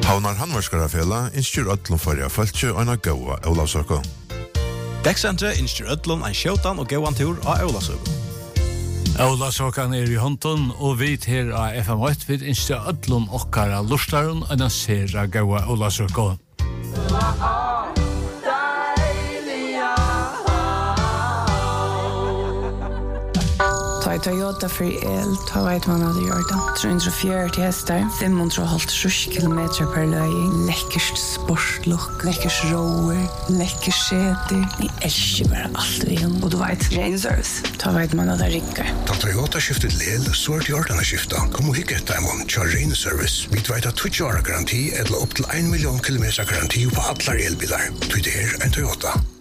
Havnar Handverkskarafela innskjur öllum fyrir fölkju og gåa Ólavsøku. Dekksentre innskjur öllum en skjótan og gåan tur av Ólavsøku. Ólavsøkan i hånden, og vi her av FM8 vil innskjur öllum okkara lustaren og sera gåa Ólavsøku. Ta Toyota för el, ta vet man hade gjort det. 340 hästar, 550 kilometer per löjning. Läckert sportlook, läckert rower, läckert säte. Ni älskar bara allt vi har. Och du vet, Rain Service, ta vet man hade rickar. Ta Toyota skiftet lel, så är det gjort den skifta. Kom och hicka ett demon, kör Rain Service. Vi vet att 20 år garanti eller upp till 1 miljon kilometer garanti på alla elbilar. Du det är en Toyota.